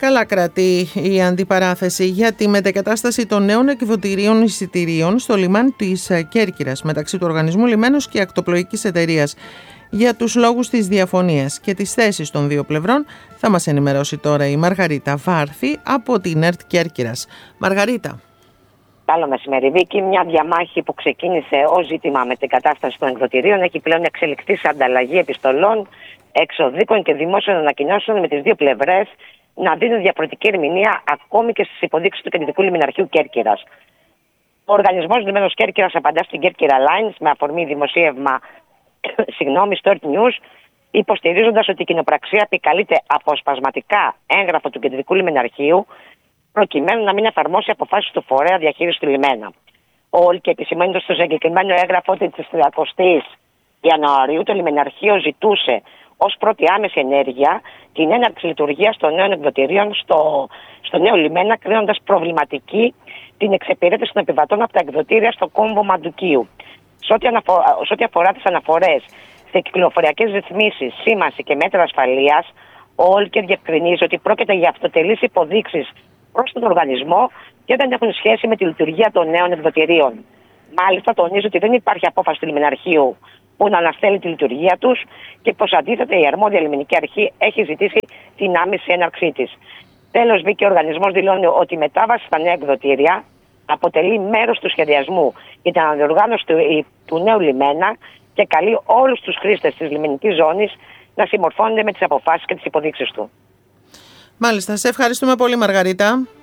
Καλά κρατεί η αντιπαράθεση για τη μετεγκατάσταση των νέων εκδοτηρίων εισιτηρίων στο λιμάνι της Κέρκυρας μεταξύ του Οργανισμού Λιμένος και Ακτοπλοϊκής Εταιρείας. Για τους λόγους της διαφωνίας και τις θέσεις των δύο πλευρών θα μας ενημερώσει τώρα η Μαργαρίτα Βάρθη από την ΕΡΤ Κέρκυρας. Μαργαρίτα. Καλό μεσημέρι, Βίκη. Μια διαμάχη που ξεκίνησε ως ζήτημα μετεγκατάσταση των εκδοτηρίων έχει πλέον εξελιχθεί σε ανταλλαγή επιστολών, εξοδίκων και δημόσιων ανακοινώσεων με τις δύο πλευρές να δίνουν διαφορετική ερμηνεία ακόμη και στις υποδείξεις του Κεντρικού Λιμεναρχείου Κέρκυρας. Ο Οργανισμός Λιμένος Κέρκυρας απαντά στην Κέρκυρα Lines με αφορμή δημοσίευμα στο Earth News, υποστηρίζοντας ότι η κοινοπραξία επικαλείται αποσπασματικά έγγραφο του Κεντρικού Λιμεναρχείου προκειμένου να μην εφαρμόσει αποφάσεις του φορέα διαχείρισης του λιμένα. Όλοι και επισημαίνοντας στο συγκεκριμένο έγγραφο ότι της 30ης Ιανουαρίου το Λιμεναρχείο ζητούσε ως πρώτη άμεση ενέργεια την έναρξη λειτουργίας των νέων εκδοτηρίων στο νέο λιμένα, κρίνοντας προβληματική την εξυπηρέτηση των επιβατών από τα εκδοτήρια στο κόμβο Μαντουκίου. Σε ό,τι αφορά τις αναφορές σε κυκλοφοριακές ρυθμίσεις, σήμανση και μέτρα ασφαλείας, ο Όλκερ διευκρινίζει ότι πρόκειται για αυτοτελείς υποδείξεις προς τον οργανισμό και δεν έχουν σχέση με τη λειτουργία των νέων εκδοτηρίων. Μάλιστα, τονίζει ότι δεν υπάρχει απόφαση του Λιμεναρχείου που να αναστέλει τη λειτουργία τους και πως αντίθετα η αρμόδια λιμενική αρχή έχει ζητήσει την άμεση έναρξή της. Τέλος, Βίκη, ο οργανισμός δηλώνει ότι η μετάβαση στα νέα εκδοτήρια αποτελεί μέρος του σχεδιασμού για την αναδιοργάνωση του νέου λιμένα και καλεί όλους τους χρήστες της λιμενικής ζώνης να συμμορφώνονται με τις αποφάσεις και τις υποδείξεις του. Μάλιστα, σε ευχαριστούμε πολύ, Μαργαρίτα.